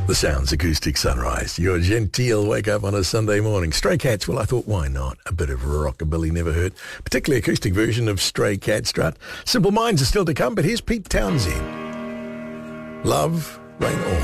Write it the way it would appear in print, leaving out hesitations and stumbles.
The Sounds Acoustic Sunrise. Your genteel wake up on a Sunday morning. Stray Cats, well, I thought, why not? A bit of rockabilly never hurt. Particularly acoustic version of Stray Cat Strut. Simple Minds are still to come, but here's Pete Townsend. Love, Rain or